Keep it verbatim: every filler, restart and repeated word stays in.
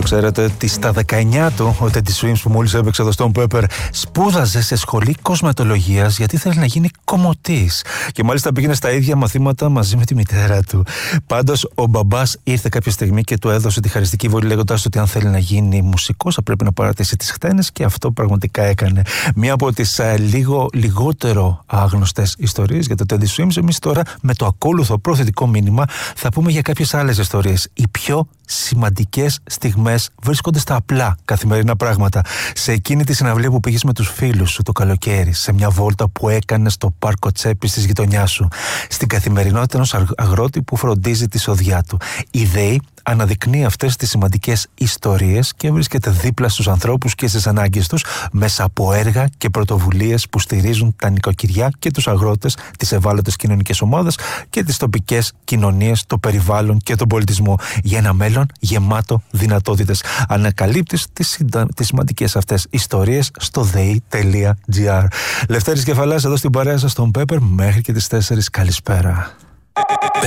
Ξέρετε ότι στα δεκαεννιά του ο Teddy Swims, που μόλις έπαιξε εδώ στον Pepper, σπούδαζε σε σχολή κοσμετολογίας γιατί θέλει να γίνει κομμωτής. Και μάλιστα πήγαινε στα ίδια μαθήματα μαζί με τη μητέρα του. Πάντως ο μπαμπάς ήρθε κάποια στιγμή και του έδωσε τη χαριστική βολή, λέγοντας ότι αν θέλει να γίνει μουσικός θα πρέπει να παρατήσει τις χτένες, και αυτό πραγματικά έκανε. Μία από τις α, λίγο λιγότερο άγνωστες ιστορίες για το Teddy Swims. Εμείς τώρα με το ακόλουθο προθετικό μήνυμα θα πούμε για κάποιες άλλες ιστορίες. Οι πιο σημαντικές στιγμές βρίσκονται στα απλά καθημερινά πράγματα. Σε εκείνη τη συναυλία που πήγες με τους φίλους σου το καλοκαίρι, σε μια βόλτα που έκανες στο πάρκο τσέπης της γειτονιάς σου, στην καθημερινότητα ενός αγρότη που φροντίζει τη σοδιά του. Η ΔΕΗ αναδεικνύει αυτές τις σημαντικές ιστορίες και βρίσκεται δίπλα στους ανθρώπους και στις ανάγκες τους μέσα από έργα και πρωτοβουλίες που στηρίζουν τα νοικοκυριά και τους αγρότες, τις ευάλωτες κοινωνικές ομάδες και τις τοπικές κοινωνίες, το περιβάλλον και τον πολιτισμό, για ένα μέλλον γεμάτο δυνατότητες. Ανακαλύπτεις τις, συντα... τις σημαντικές αυτές ιστορίες στο δέι τελεία τζι άρ. Λευτέρης Κεφαλάς εδώ στην παρέα σας στον Pepper μέχρι και τις τέσσερις. Καλησπέρα.